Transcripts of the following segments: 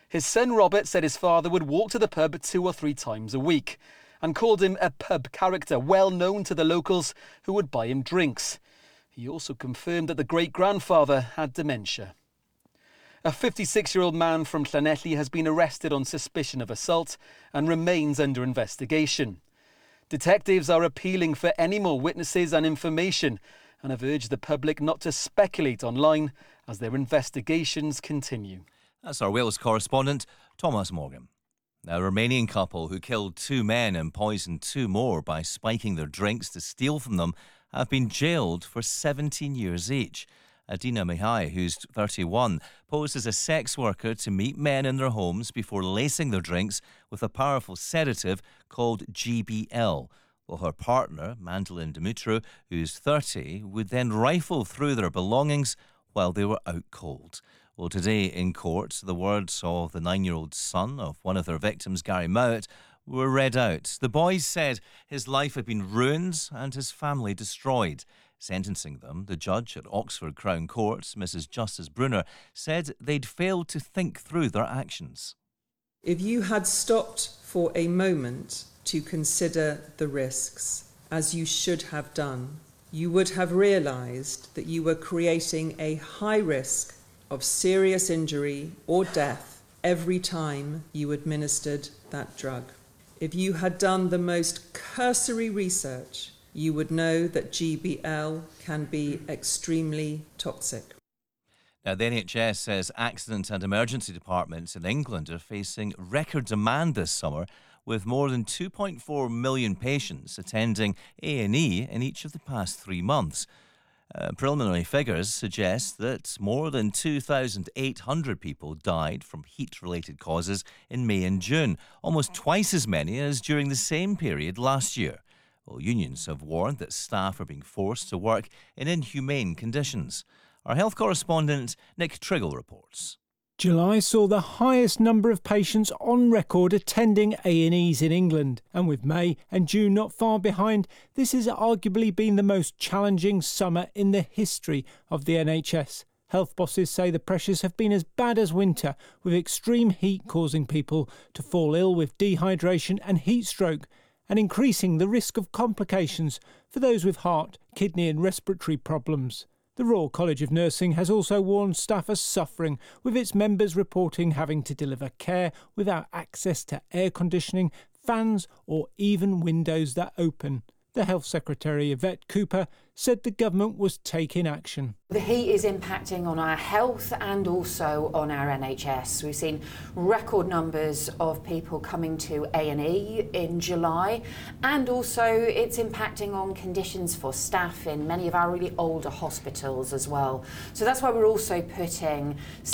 His son Robert said his father would walk to the pub 2 or 3 times a week and called him a pub character well known to the locals who would buy him drinks. He also confirmed that the great-grandfather had dementia. A 56-year-old man from Llanelli has been arrested on suspicion of assault and remains under investigation. Detectives are appealing for any more witnesses and information and have urged the public not to speculate online as their investigations continue. That's our Wales correspondent, Thomas Morgan. A Romanian couple who killed 2 men and poisoned 2 more by spiking their drinks to steal from them have been jailed for 17 years each. Adina Mihai, who's 31, posed as a sex worker to meet men in their homes before lacing their drinks with a powerful sedative called GBL. Well, her partner, Mandolin Dumitru, who's 30, would then rifle through their belongings while they were out cold. Well, today in court, the words of the 9-year-old son of one of their victims, Gary Mowat, were read out. The boy said his life had been ruined and his family destroyed. Sentencing them, the judge at Oxford Crown Court, Mrs. Justice Brunner, said they'd failed to think through their actions. If you had stopped for a moment to consider the risks, as you should have done, you would have realised that you were creating a high risk of serious injury or death every time you administered that drug. If you had done the most cursory research, you would know that GBL can be extremely toxic. Now, the NHS says accident and emergency departments in England are facing record demand this summer, with more than 2.4 million patients attending A&E in each of the past 3 months. Preliminary figures suggest that more than 2,800 people died from heat-related causes in May and June, almost twice as many as during the same period last year. Well, unions have warned that staff are being forced to work in inhumane conditions. Our health correspondent Nick Triggle reports. July saw the highest number of patients on record attending A&Es in England, and with May and June not far behind, this has arguably been the most challenging summer in the history of the NHS. Health bosses say the pressures have been as bad as winter, with extreme heat causing people to fall ill with dehydration and heat stroke, and increasing the risk of complications for those with heart, kidney and respiratory problems. The Royal College of Nursing has also warned staff are suffering, with its members reporting having to deliver care without access to air conditioning, fans or even windows that open. The Health Secretary, Yvette Cooper, said the government was taking action. The heat is impacting on our health and also on our NHS. We've seen record numbers of people coming to A&E in July, and also it's impacting on conditions for staff in many of our really older hospitals as well. So that's why we're also putting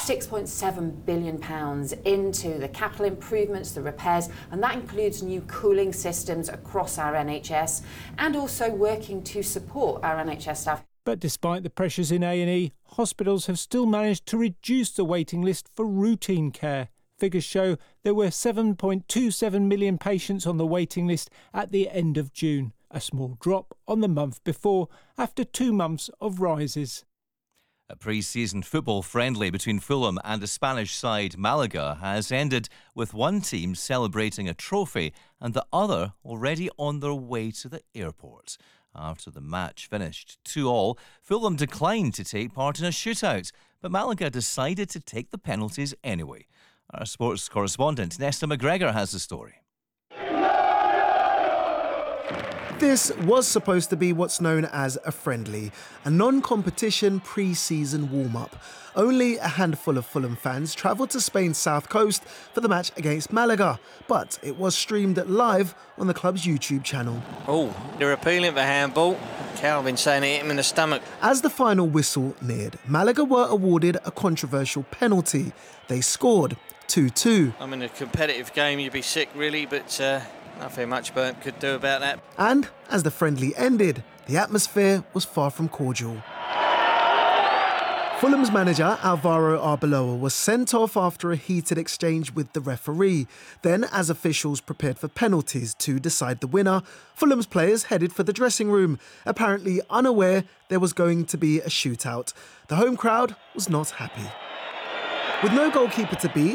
£6.7 billion into the capital improvements, the repairs, and that includes new cooling systems across our NHS and also working to support our NHS staff. But despite the pressures in A&E, hospitals have still managed to reduce the waiting list for routine care. Figures show there were 7.27 million patients on the waiting list at the end of June, a small drop on the month before, after 2 months of rises. A pre-season football friendly between Fulham and the Spanish side Malaga has ended with one team celebrating a trophy and the other already on their way to the airport. After the match finished 2-2, Fulham declined to take part in a shootout, but Malaga decided to take the penalties anyway. Our sports correspondent Nesta McGregor has the story. This was supposed to be what's known as a friendly, a non-competition pre-season warm-up. Only a handful of Fulham fans travelled to Spain's south coast for the match against Malaga, but it was streamed live on the club's YouTube channel. Oh, they're appealing for handball. Calvin saying it hit him in the stomach. As the final whistle neared, Malaga were awarded a controversial penalty. They scored 2-2. I mean, a competitive game, you'd be sick really, but nothing much Burnt could do about that. And as the friendly ended, the atmosphere was far from cordial. Fulham's manager, Alvaro Arbeloa, was sent off after a heated exchange with the referee. Then, as officials prepared for penalties to decide the winner, Fulham's players headed for the dressing room, apparently unaware there was going to be a shootout. The home crowd was not happy. With no goalkeeper to beat,